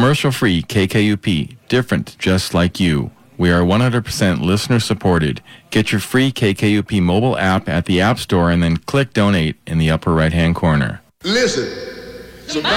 Commercial-free KKUP, different just like you. We are 100% listener-supported. Get your free KKUP mobile app at the App Store and then click Donate in the upper right-hand corner. Listen. So